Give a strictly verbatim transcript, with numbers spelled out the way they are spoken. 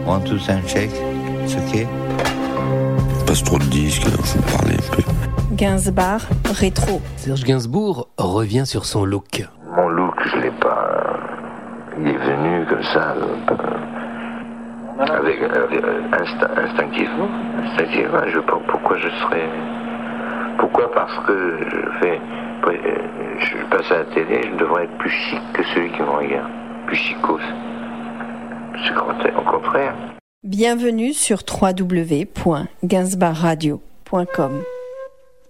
One, two, sound check. It's okay. Passe trop de disques, alors je vais parler un peu. Gainsbourg, rétro. Serge Gainsbourg revient sur son look. Mon look, je l'ai pas. Il est venu comme ça, avec, avec instinct, instinctivement. Instinctivement, je sais pas pourquoi je serais. Pourquoi? Parce que je fais. Je passe à la télé, je devrais être plus chic que celui qui me regarde. Plus chicos. C'est au contraire. Bienvenue sur w w w point gainsbourg radio point com.